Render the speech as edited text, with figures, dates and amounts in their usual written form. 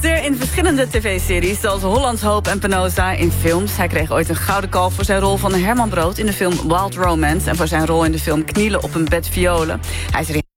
In verschillende tv-series, zoals Hollands Hoop en Penosa in films. Hij kreeg ooit een gouden kalf voor zijn rol van Herman Brood in de film Wild Romance en voor zijn rol in de film Knielen op een bed violen. Hij is